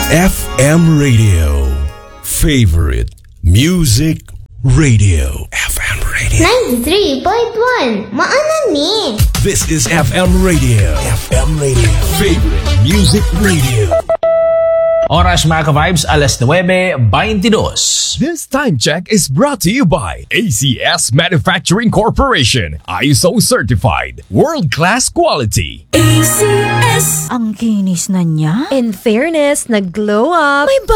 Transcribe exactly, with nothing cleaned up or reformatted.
F M Radio. Favorite Music Radio. F M Radio. ninety-three point one. Maanan ni. This is F M Radio. F M Radio. Favorite Music Radio. Oras mga ka-vibes, alas nuwebe twenty-two. This time check is brought to you by A C S Manufacturing Corporation. I S O certified. World-class quality. A C S. Ang kinis na niya. In fairness, nag-glow up. May